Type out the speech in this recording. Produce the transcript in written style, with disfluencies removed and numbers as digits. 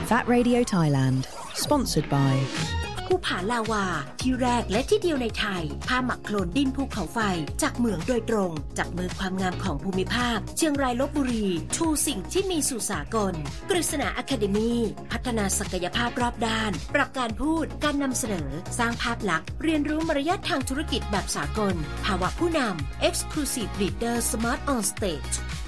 VAT Radio Thailand Sponsored by ภูผาลาวาที่แรกและที่เดียวในไทยผ้าหมักโคลนดินภูเขาไฟจากเหมืองโดยตรงจากมือความงามของภูมิภาคเชียงรายลพบุรีชูสิ่งที่มีสู่สากลกฤษณาอะคาเดมีพัฒนาศักยภาพรอบด้านปรับการพูดการนำเสนอสร้างภาพลักษณ์เรียนรู้มารยาททางธุรกิจแบบสากลภาวะผู้นำ Exclusive Leader Smart on Stage